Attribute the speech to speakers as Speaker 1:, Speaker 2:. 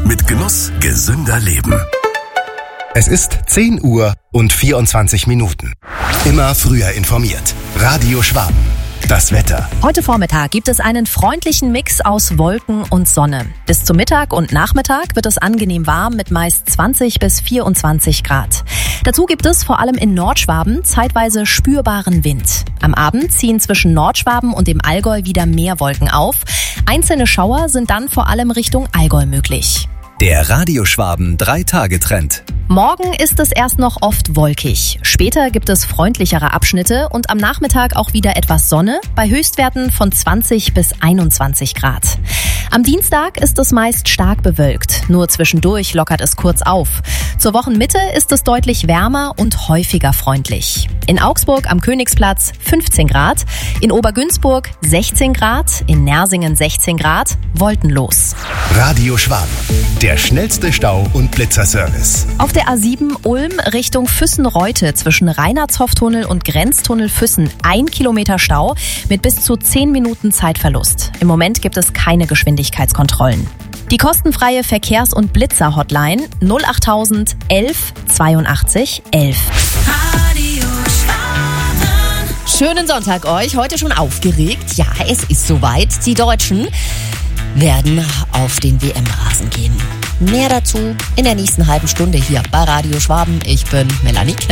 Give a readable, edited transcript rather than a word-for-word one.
Speaker 1: Mit Genuss gesünder Leben.
Speaker 2: Es ist 10 Uhr und 24 Minuten. Immer früher informiert. Radio Schwaben. Das Wetter.
Speaker 3: Heute Vormittag gibt es einen freundlichen Mix aus Wolken und Sonne. Bis zum Mittag und Nachmittag wird es angenehm warm mit meist 20 bis 24 Grad. Dazu gibt es vor allem in Nordschwaben zeitweise spürbaren Wind. Am Abend ziehen zwischen Nordschwaben und dem Allgäu wieder mehr Wolken auf. Einzelne Schauer sind dann vor allem Richtung Allgäu möglich.
Speaker 4: Der Radio Schwaben 3-Tage-Trend.
Speaker 3: Morgen ist es erst noch oft wolkig. Später gibt es freundlichere Abschnitte und am Nachmittag auch wieder etwas Sonne bei Höchstwerten von 20 bis 21 Grad. Am Dienstag ist es meist stark bewölkt. Nur zwischendurch lockert es kurz auf. Zur Wochenmitte ist es deutlich wärmer und häufiger freundlich. In Augsburg am Königsplatz 15 Grad, in Obergünzburg 16 Grad, in Nersingen 16 Grad, wolkenlos.
Speaker 2: Radio Schwaben. Der schnellste Stau- und Blitzerservice.
Speaker 3: Auf der A7 Ulm Richtung Füssen-Reute zwischen Reinhardshof-Tunnel und Grenztunnel Füssen 1 Kilometer Stau mit bis zu 10 Minuten Zeitverlust. Im Moment gibt es keine Geschwindigkeitskontrollen. Die kostenfreie Verkehrs- und Blitzer-Hotline 08000 11 82 11.
Speaker 5: Schönen Sonntag euch. Heute schon aufgeregt. Ja, es ist soweit. Die Deutschen werden auf den WM-Rasen gehen. Mehr dazu in der nächsten halben Stunde hier bei Radio Schwaben. Ich bin Melanie Knepp.